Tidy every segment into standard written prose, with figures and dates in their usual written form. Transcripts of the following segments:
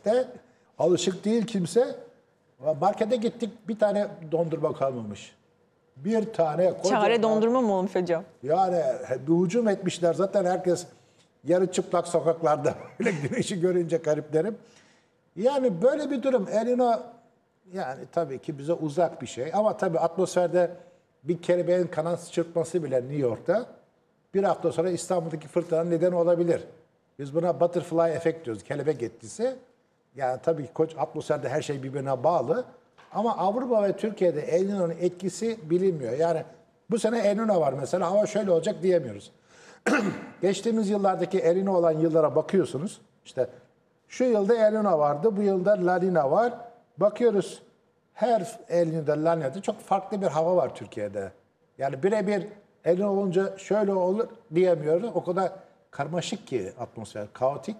markette. Alışık değil kimse. Markete gittik, bir tane dondurma kalmamış. Bir tane kocaman. Çare dondurma mı olmuş hocam? Yani bir hücum etmişler. Zaten herkes yarı çıplak sokaklarda. Öyle güneşi görünce gariplerim. Yani böyle bir durum. El Niño yani tabii ki bize uzak bir şey. Ama tabii atmosferde bir kelebeğin kanat çırpması bile New York'ta bir hafta sonra İstanbul'daki fırtınanın nedeni olabilir. Biz buna butterfly efekt diyoruz. Kelebek etkisi. Yani tabii ki atmosferde her şey birbirine bağlı. Ama Avrupa ve Türkiye'de El Niño'nun etkisi bilinmiyor. Yani bu sene El Niño var mesela, hava şöyle olacak diyemiyoruz. Geçtiğimiz yıllardaki El Niño olan yıllara bakıyorsunuz. İşte şu yılda El Niño vardı, bu yılda La Niña var. Bakıyoruz her El Niño'da, La Niña'da çok farklı bir hava var Türkiye'de. Yani birebir El Niño olunca şöyle olur diyemiyoruz. O kadar karmaşık ki atmosfer, kaotik.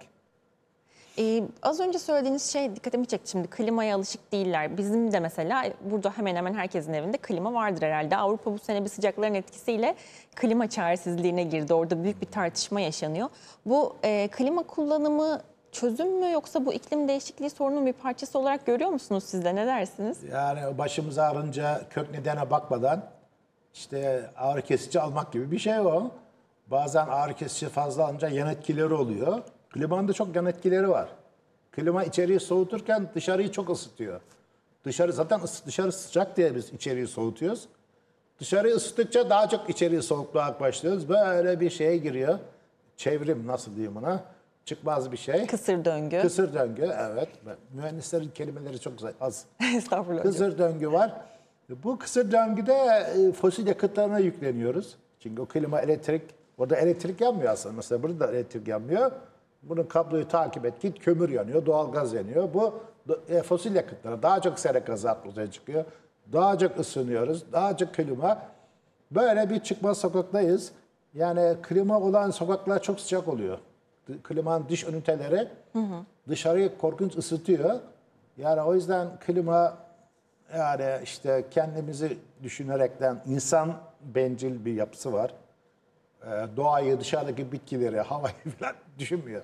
Az önce söylediğiniz şey dikkatimi çekti şimdi. Klimaya alışık değiller. Bizim de mesela burada hemen hemen herkesin evinde klima vardır herhalde. Avrupa bu sene bir sıcakların etkisiyle klima çaresizliğine girdi. Orada büyük bir tartışma yaşanıyor. Bu klima kullanımı çözüm mü, yoksa bu iklim değişikliği sorunun bir parçası olarak görüyor musunuz siz de? Ne dersiniz? Yani başımız ağrınca kök nedene bakmadan işte ağrı kesici almak gibi bir şey o. Bazen ağrı kesici fazla alınca yan etkileri oluyor. Klimanın da çok yan etkileri var. Klima içeriği soğuturken dışarıyı çok ısıtıyor. Dışarı sıcak diye biz içeriği soğutuyoruz. Dışarıyı ısıttıkça daha çok içeriği soğukluğa başlıyoruz. Böyle bir şeye giriyor. Çevrim, nasıl diyeyim ona? Çıkmaz bir şey. Kısır döngü. Kısır döngü, evet. Mühendislerin kelimeleri çok az. Estağfurullah. Kısır döngü var. Bu kısır döngüde fosil yakıtlarına yükleniyoruz. Çünkü o klima elektrik, orada elektrik yanmıyor aslında. Mesela burada da elektrik yanmıyor. Bunun kabloyu takip et, git, kömür yanıyor, doğalgaz yanıyor. Bu fosil yakıtlara daha çok sera gazı atmosfere çıkıyor. Daha çok ısınıyoruz, daha çok klima. Böyle bir çıkmaz sokaktayız. Yani klima olan sokaklar çok sıcak oluyor. Klimanın dış üniteleri dışarıyı korkunç ısıtıyor. Yani o yüzden klima, yani işte kendimizi düşünerekten insan bencil bir yapısı var. Doğayı, dışarıdaki bitkileri, havayı falan düşünmüyor.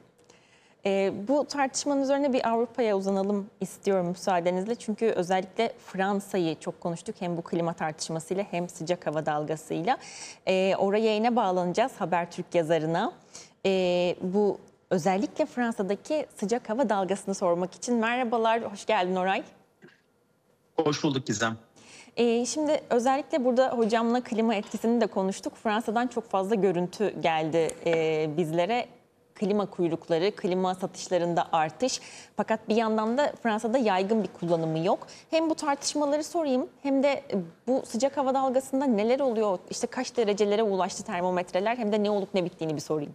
Bu tartışmanın üzerine bir Avrupa'ya uzanalım istiyorum müsaadenizle. Çünkü özellikle Fransa'yı çok konuştuk. Hem bu klima tartışmasıyla hem sıcak hava dalgasıyla. Oraya yine bağlanacağız, Habertürk yazarına. Bu özellikle Fransa'daki sıcak hava dalgasını sormak için. Merhabalar, hoş geldin Oray. Hoş bulduk Gizem. Şimdi özellikle burada hocamla klima etkisini de konuştuk. Fransa'dan çok fazla görüntü geldi bizlere. Klima kuyrukları, klima satışlarında artış. Fakat bir yandan da Fransa'da yaygın bir kullanımı yok. Hem bu tartışmaları sorayım, hem de bu sıcak hava dalgasında neler oluyor? İşte kaç derecelere ulaştı termometreler, hem de ne olup ne bittiğini bir sorayım.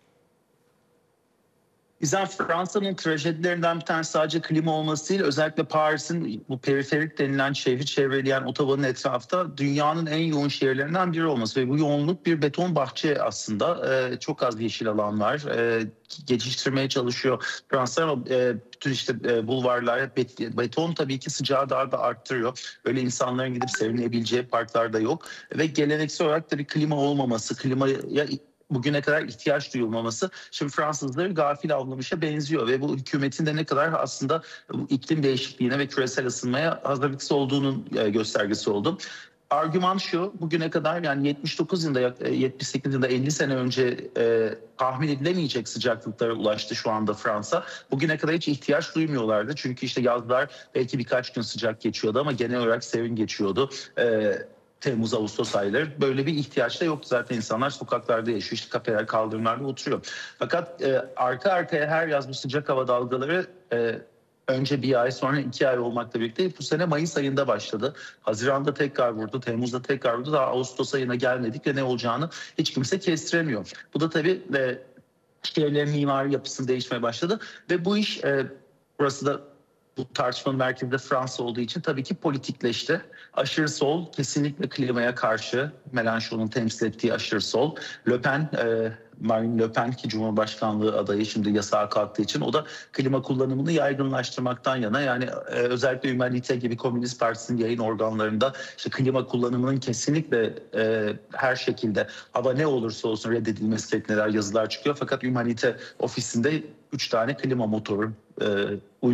Gizem, Fransa'nın trajedilerinden bir tanesi sadece klima olması değil, özellikle Paris'in bu periferik denilen şehri çevreleyen otobanın etrafta dünyanın en yoğun şehirlerinden biri olması ve bu yoğunluk bir beton bahçe aslında. Çok az yeşil alan var. Geçiştirmeye çalışıyor Fransa ama bütün işte bulvarlar beton tabii ki sıcağı daha da arttırıyor. Öyle insanların gidip serinleyebileceği parklar da yok ve geleneksel olarak da bir klima olmaması, klimaya bugüne kadar ihtiyaç duyulmaması şimdi Fransızları gafil avlamışa benziyor ve bu hükümetin de ne kadar aslında iklim değişikliğine ve küresel ısınmaya hazırlıksız olduğunun göstergesi oldu. Argüman şu: bugüne kadar, yani 79 yılında, 78 yılında, 50 sene önce tahmin edilemeyecek sıcaklıklara ulaştı şu anda Fransa. Bugüne kadar hiç ihtiyaç duymuyorlardı. Çünkü işte yazlar belki birkaç gün sıcak geçiyordu ama genel olarak serin geçiyordu. Temmuz, Ağustos ayları böyle bir ihtiyaç da yoktu. Zaten insanlar sokaklarda yaşıyor, işte kafeler, kaldırımlarda oturuyor. Fakat arka arkaya her yaz bu sıcak hava dalgaları önce bir ay, sonra 2 ay olmakla birlikte bu sene Mayıs ayında başladı. Haziran'da tekrar vurdu, Temmuz'da tekrar vurdu. Daha Ağustos ayına gelmedik ve ne olacağını hiç kimse kestiremiyor. Bu da tabii şehirlerin mimari yapısının değişmeye başladı ve bu iş burası da bu tartışmanın merkezinde Fransa olduğu için tabii ki politikleşti. Aşırı sol kesinlikle klimaya karşı, Mélenchon'un temsil ettiği aşırı sol. Marine Le Pen ki Cumhurbaşkanlığı adayı, şimdi yasağa kalktığı için o da klima kullanımını yaygınlaştırmaktan yana. Yani özellikle Humanité gibi Komünist Partisi'nin yayın organlarında işte klima kullanımının kesinlikle her şekilde, hava ne olursa olsun reddedilmesi şeklinde yazılar çıkıyor. Fakat Humanité ofisinde 3 tane klima motoru